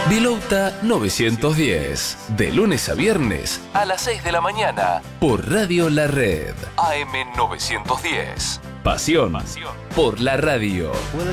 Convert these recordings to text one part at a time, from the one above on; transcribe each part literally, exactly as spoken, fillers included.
Vilouta novecientos diez, de lunes a viernes a las seis de la mañana, por Radio La Red, A M novecientos diez. Pasión, Pasión por la radio.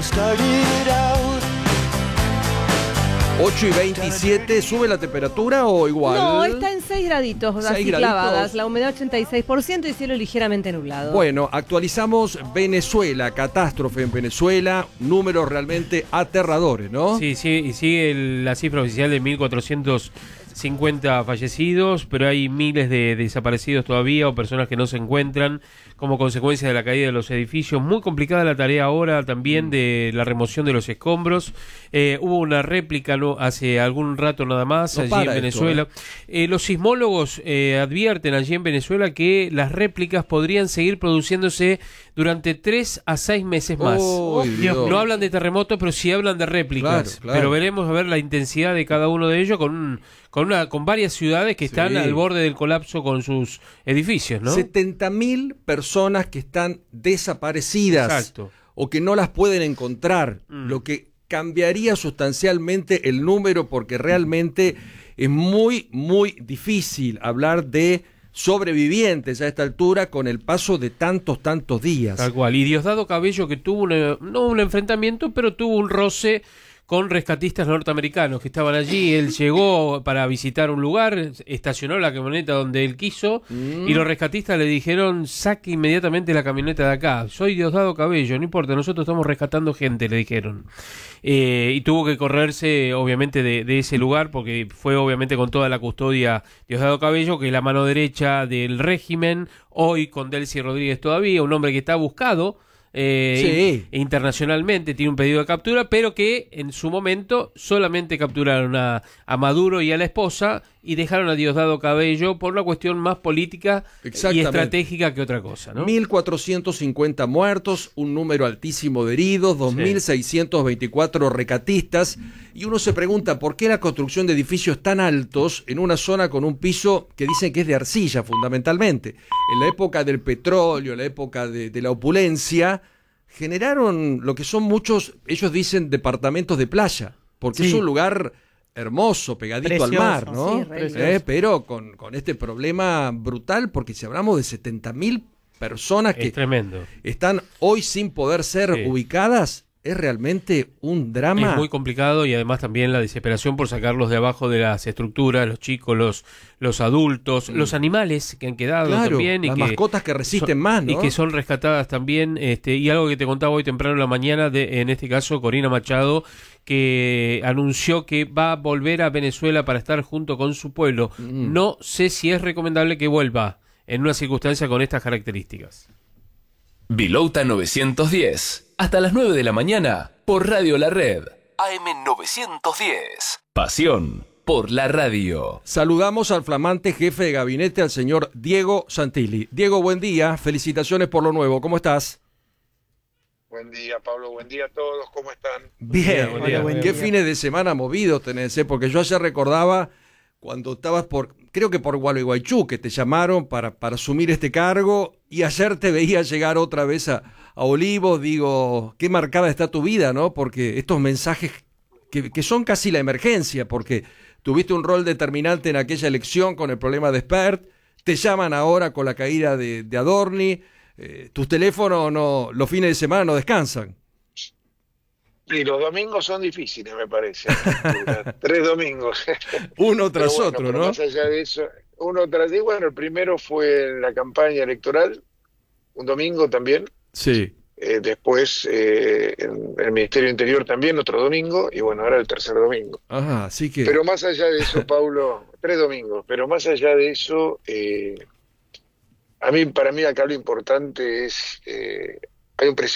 ocho y veintisiete, ¿sube la temperatura o igual? No, está en seis graditos, así graditos. clavadas. La humedad ochenta y seis por ciento y cielo ligeramente nublado. Bueno, actualizamos Venezuela, catástrofe en Venezuela, números realmente aterradores, ¿no? Sí, sí, y sigue el- la cifra oficial de mil cuatrocientos cincuenta fallecidos, pero hay miles de desaparecidos todavía o personas que no se encuentran como consecuencia de la caída de los edificios. Muy complicada la tarea ahora también de la remoción de los escombros. Eh, hubo una réplica no hace algún rato nada más No allí para en esto, Venezuela. Eh, los sismólogos eh, advierten allí en Venezuela que las réplicas podrían seguir produciéndose durante tres a seis meses más. Oh, Dios. No hablan de terremotos, pero sí hablan de réplicas. Claro, claro. Pero veremos a ver la intensidad de cada uno de ellos con un, con una con varias ciudades que están Sí. al borde del colapso con sus edificios, ¿no? setenta mil personas que están desaparecidas. Exacto. O que no las pueden encontrar, Mm. lo que cambiaría sustancialmente el número, porque realmente es muy, muy difícil hablar de sobrevivientes a esta altura con el paso de tantos, tantos días. Tal cual. Y Diosdado Cabello, que tuvo una- no un enfrentamiento, pero tuvo un roce con rescatistas norteamericanos que estaban allí. Él llegó para visitar un lugar, estacionó la camioneta donde él quiso Mm. y los rescatistas le dijeron: saque inmediatamente la camioneta de acá. Soy Diosdado Cabello, no importa, nosotros estamos rescatando gente, le dijeron. Eh, y tuvo que correrse obviamente de, de ese lugar porque fue obviamente con toda la custodia Diosdado Cabello, que es la mano derecha del régimen, hoy con Delcy Rodríguez todavía, un hombre que está buscado eh, Sí. in- internacionalmente, tiene un pedido de captura, pero que en su momento solamente capturaron a, a Maduro y a la esposa y dejaron a Diosdado Cabello por una cuestión más política y Exactamente. estratégica que otra cosa, ¿no? mil cuatrocientos cincuenta muertos, un número altísimo de heridos, dos mil seiscientos veinticuatro recatistas, y uno se pregunta por qué la construcción de edificios tan altos en una zona con un piso que dicen que es de arcilla fundamentalmente. En la época del petróleo, en la época de, de la opulencia, generaron lo que son muchos, ellos dicen, departamentos de playa, porque Sí. es un lugar hermoso, pegadito Precioso. al mar, ¿no? Sí, re Eh, pero con, con este problema brutal, porque si hablamos de setenta mil personas que Es tremendo. están hoy sin poder ser Sí. ubicadas, es realmente un drama. Es muy complicado y además también la desesperación por sacarlos de abajo de las estructuras, los chicos, los, los adultos, los animales que han quedado Claro, también. Y las que mascotas que resisten son- más, ¿no? Y que son rescatadas también. Este, y algo que te contaba hoy temprano en la mañana, de, en este caso Corina Machado, que anunció que va a volver a Venezuela para estar junto con su pueblo. Mm. No sé si es recomendable que vuelva en una circunstancia con estas características. Vilouta novecientos diez, hasta las nueve de la mañana, por Radio La Red, A M novecientos diez. Pasión por la radio. Saludamos al flamante jefe de gabinete, al señor Diego Santilli. Diego, buen día, felicitaciones por lo nuevo, ¿cómo estás? Buen día, Pablo. Buen día a todos. ¿Cómo están? Bien, buen día, buen qué día. fines de semana movidos tenés, ¿eh? Porque yo ayer recordaba cuando estabas por, creo que por Gualeguaychú, que te llamaron para, para asumir este cargo, y ayer te veía llegar otra vez a, a Olivos. Digo, qué marcada está tu vida, ¿no? Porque estos mensajes que, que son casi la emergencia, porque tuviste un rol determinante en aquella elección con el problema de Spert, te llaman ahora con la caída de, de Adorni, eh, tus teléfonos no, los fines de semana no descansan. Sí, los domingos son difíciles, me parece. Tres domingos. Uno Pero tras bueno, otro, pero ¿no? Más allá de eso, uno tras y bueno, el primero fue en la campaña electoral, un domingo también. Sí. Eh, después eh, en el Ministerio Interior también, otro domingo. Y bueno, ahora el tercer domingo. Ajá, así que... Pero más allá de eso, Paulo, tres domingos. Pero más allá de eso, eh, a mí, para mí acá lo importante es, eh, hay un presidente